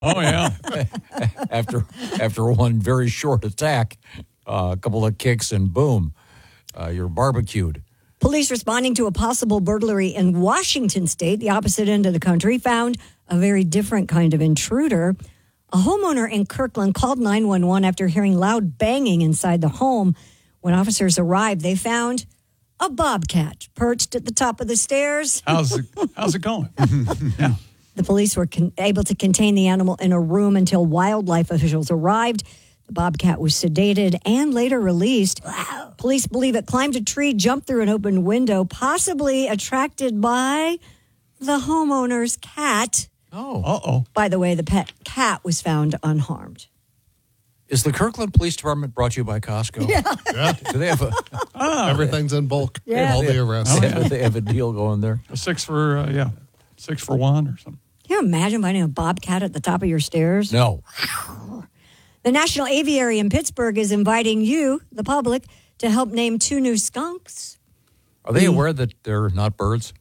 Oh, yeah. after one very short attack, a couple of kicks, and boom, you're barbecued. Police responding to a possible burglary in Washington state, the opposite end of the country, found a very different kind of intruder. A homeowner in Kirkland called 911 after hearing loud banging inside the home. When officers arrived, they found a bobcat perched at the top of the stairs. How's it going? Yeah. The police were able to contain the animal in a room until wildlife officials arrived. The bobcat was sedated and later released. Wow. Police believe it climbed a tree, jumped through an open window, possibly attracted by the homeowner's cat. Oh. Uh-oh. By the way, the pet cat was found unharmed. Is the Kirkland Police Department brought to you by Costco? Yeah. Do they have Everything's in bulk. Yeah. All the arrests. they have a deal going there? A 6 for one or something. Can you imagine finding a bobcat at the top of your stairs? No. The National Aviary in Pittsburgh is inviting you, the public, to help name 2 new skunks. Are they aware that they're not birds?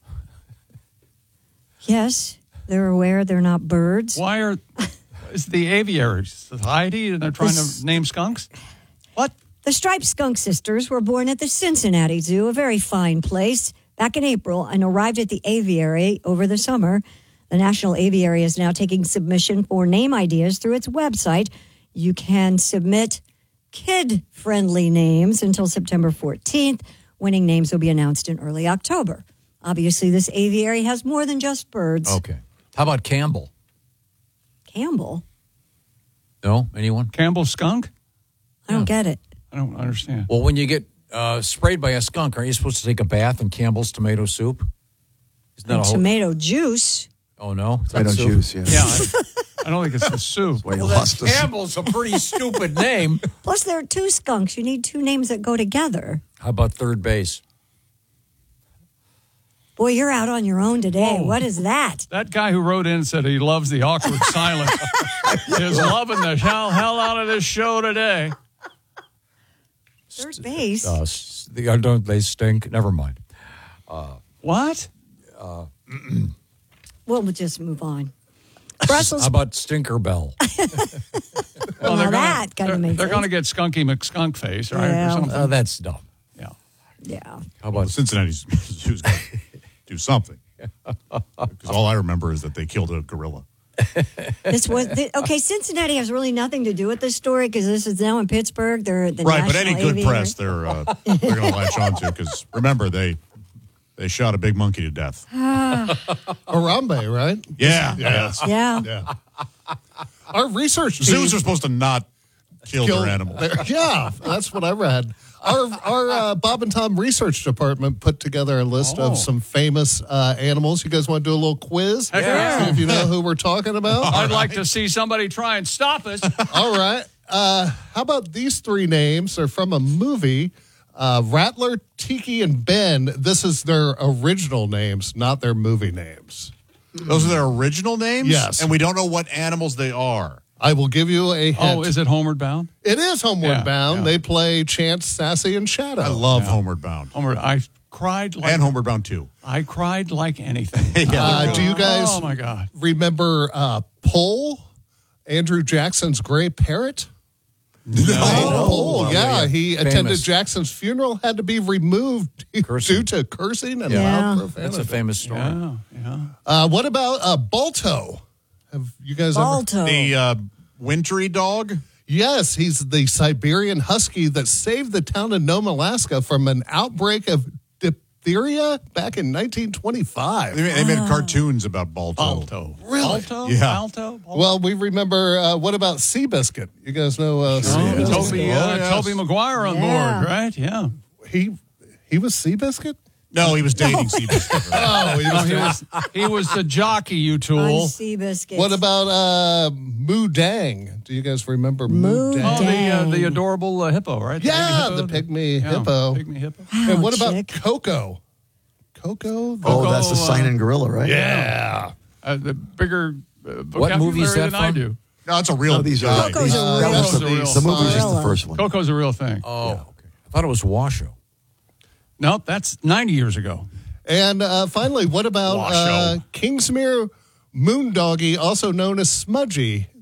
Yes, they're aware they're not birds. Why is the Aviary Society and they're trying to name skunks? What? The striped skunk sisters were born at the Cincinnati Zoo, a very fine place, back in April, and arrived at the aviary over the summer. The National Aviary is now taking submission for name ideas through its website. You can submit kid-friendly names until September 14th. Winning names will be announced in early October. Obviously, this aviary has more than just birds. Okay. How about Campbell? Campbell? No? Anyone? Campbell skunk? I don't get it. I don't understand. Well, when you get sprayed by a skunk, aren't you supposed to take a bath in Campbell's tomato soup? Isn't that And tomato juice. Oh, no? Tomato juice, yeah. Yeah, I don't think it's the soup. Well, you Well, lost us. Campbell's a pretty stupid name. Plus, there are 2 skunks. You need 2 names that go together. How about third base? Boy, you're out on your own today. Whoa. What is that? That guy who wrote in said he loves the awkward silence. Is loving the hell out of this show today. Third base. Don't they stink? Never mind. What? We'll just move on. Brussels. How about Stinkerbell? Well, now that kind of makes They're going to sense. get Skunky McSkunkface, right? Yeah. Or something. That's dumb. Yeah. Yeah. How about Cincinnati Zoo's got to do something. Because all I remember is that they killed a gorilla. This was okay. Cincinnati has really nothing to do with this story because this is now in Pittsburgh. They're the Right, but National any good Aviary. press they're going to latch on to. Because remember, they shot a big monkey to death. Harambe, right? Yeah. Yeah. Our research team Zoos are supposed to not kill their animals. Yeah, that's what I read. Our Bob and Tom research department put together a list of some famous animals. You guys want to do a little quiz? Yeah. See if you know who we're talking about? I'd like to see somebody try and stop us. All right. How about these 3 names? They're from a movie. Rattler, Tiki, and Ben. This is their original names, not their movie names. Those are their original names? Yes. And we don't know what animals they are. I will give you a hint. Oh, is it Homeward Bound? It is Homeward Yeah, Bound. yeah. They play Chance, Sassy, and Shadow. I love Homeward Bound. I cried like And Homeward Bound 2. I cried like anything. Do you guys Oh my God. remember Pole, Andrew Jackson's gray parrot? No. Pole, yeah. He Famous. attended Jackson's funeral, had to be removed Cursing. due to cursing and Yeah. loud That's profanity. a famous story. Yeah. What about Balto? Have you guys Balto. The wintry dog? Yes, he's the Siberian husky that saved the town of Nome, Alaska from an outbreak of diphtheria back in 1925. They made cartoons about Balto. Alto. Really? Alto? Yeah. Alto? Well, we remember, what about Seabiscuit? You guys know Seabiscuit? Toby Maguire on Yeah. board, right? Yeah. He was Seabiscuit? No, he was dating Seabiscuit. Oh, He was the jockey, you On tool. Seabiscuits. What about Moo Dang? Do you guys remember Moo Moo Dang? Oh, Dang. the adorable hippo, right? Yeah, baby the pygmy Yeah, hippo. Pygmy hippo. Wow, And what about chick. Coco? Coco? Oh, that's the sign-in gorilla, right? Yeah. The bigger What movie is vocabulary that than I from? do. No, it's a real No, these guy. are Coco's a real- that's Coco's a real- the movie's just the gorilla. first one. Coco's a real thing. Oh, okay. I thought it was Washoe. Nope, that's 90 years ago. And finally, what about Washoe. Kingsmere Moondoggy, also known as Smudgy.